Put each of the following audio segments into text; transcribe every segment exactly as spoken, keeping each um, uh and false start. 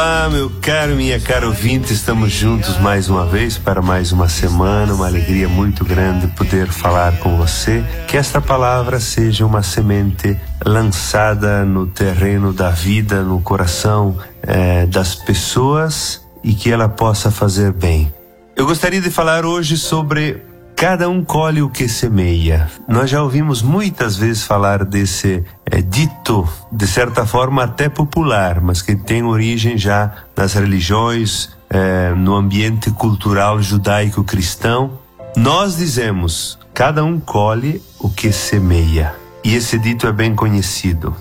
Olá, meu caro, minha cara ouvinte, estamos juntos mais uma vez para mais uma semana, uma alegria muito grande poder falar com você, que esta palavra seja uma semente lançada no terreno da vida, no coração eh, das pessoas e que ela possa fazer bem. Eu gostaria de falar hoje sobre cada um colhe o que semeia. Nós já ouvimos muitas vezes falar desse é, dito, de certa forma até popular, mas que tem origem já nas religiões, é, no ambiente cultural judaico-cristão. Nós dizemos, cada um colhe o que semeia. E esse dito é bem conhecido.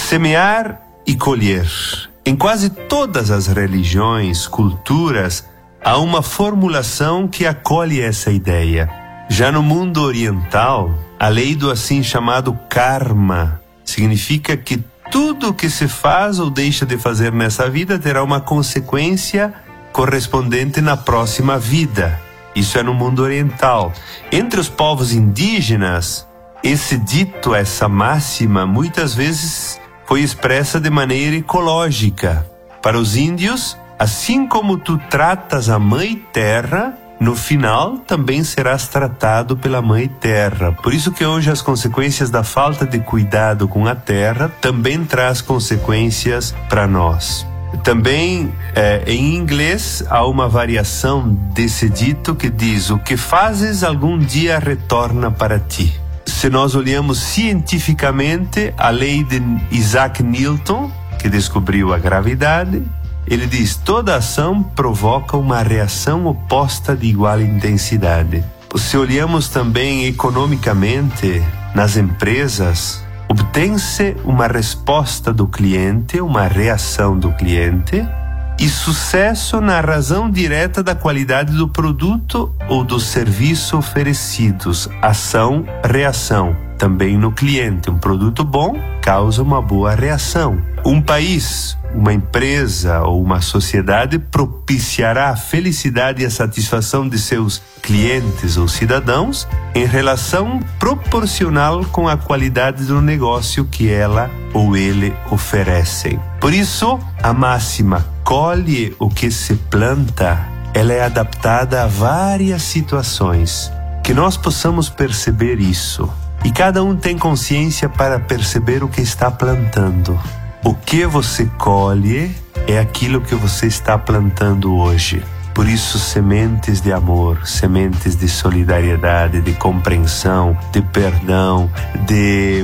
Semear e colher. Em quase todas as religiões, culturas, há uma formulação que acolhe essa ideia. Já no mundo oriental, a lei do assim chamado karma significa que tudo o que se faz ou deixa de fazer nessa vida terá uma consequência correspondente na próxima vida. Isso é no mundo oriental. Entre os povos indígenas, esse dito, essa máxima, muitas vezes foi expressa de maneira ecológica. Para os índios, assim como tu tratas a mãe terra, no final também serás tratado pela mãe terra. Por isso que hoje as consequências da falta de cuidado com a terra também traz consequências para nós. Também é, em inglês há uma variação desse dito que diz: o que fazes algum dia retorna para ti. Se nós olhamos cientificamente a lei de Isaac Newton, que descobriu a gravidade, ele diz: toda ação provoca uma reação oposta de igual intensidade. Se olhamos também economicamente, nas empresas, obtém-se uma resposta do cliente, uma reação do cliente, e sucesso na razão direta da qualidade do produto ou do serviço oferecidos. Ação, reação. Também no cliente, um produto bom causa uma boa reação. Um país, uma empresa ou uma sociedade propiciará a felicidade e a satisfação de seus clientes ou cidadãos em relação proporcional com a qualidade do negócio que ela ou ele oferecem. Por isso, a máxima colhe o que se planta, ela é adaptada a várias situações. Que nós possamos perceber isso. E cada um tem consciência para perceber o que está plantando. O que você colhe é aquilo que você está plantando hoje. Por isso, sementes de amor, sementes de solidariedade, de compreensão, de perdão, de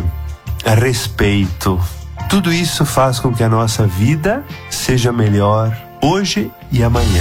respeito. Tudo isso faz com que a nossa vida seja melhor hoje e amanhã.